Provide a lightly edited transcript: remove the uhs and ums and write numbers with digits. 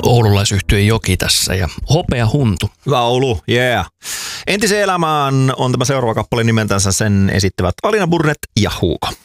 oululaisyhtyön Joki tässä ja Hopea huntu. Laulu, yeah. Entiseen elämään on tämä seuraava kappale nimeltänsä, sen esittävät Alina Burnet ja Hugo.